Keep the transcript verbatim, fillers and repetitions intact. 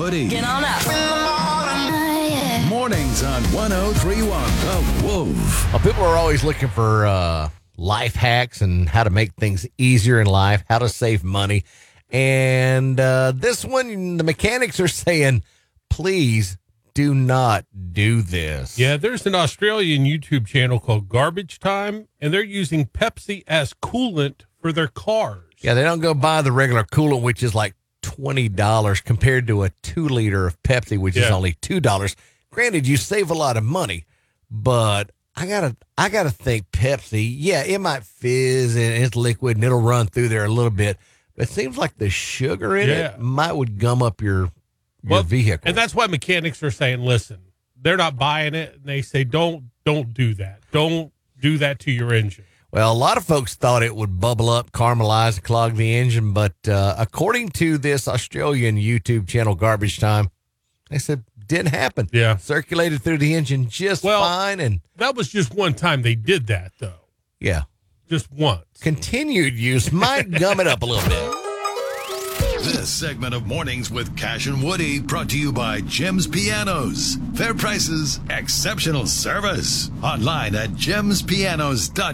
Woody. Get on up. Mornings on one oh three point one The Wolf. Well, people are always looking for uh, life hacks and how to make things easier in life, how to save money. And uh, this one, the mechanics are saying, please do not do this. Yeah, there's an Australian YouTube channel called Garbage Time, and they're using Pepsi as coolant for their cars. Yeah, they don't go buy the regular coolant, which is like twenty dollars compared to a two liter of Pepsi, which is Yeah. only two dollars. Granted, you save a lot of money, but I gotta, I gotta think Pepsi. Yeah, it might fizz and it's liquid and it'll run through there a little bit, but it seems like the sugar in Yeah. it might would gum up your your Well, vehicle. And that's why mechanics are saying, listen, they're not buying it. And they say, don't, don't do that. Don't do that to your engine. Well, a lot of folks thought it would bubble up, caramelize, clog the engine, but uh, according to this Australian YouTube channel, Garbage Time, they said didn't happen. Yeah. Circulated through the engine just Well- fine, and That was just one time they did that, though. yeah, Just once. continued use might gum it up a little bit. This segment of Mornings with Cash and Woody brought to you by Jim's Pianos. Fair prices, exceptional service. Online at gems pianos dot com.